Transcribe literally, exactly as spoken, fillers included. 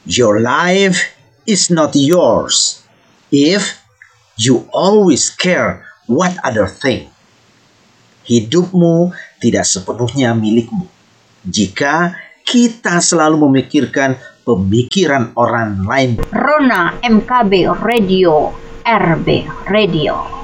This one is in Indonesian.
Your life is not yours if you always care what other think. Hidupmu tidak sepenuhnya milikmu jika kita selalu memikirkan pemikiran orang lain. Rona M K B Radio, R B Radio.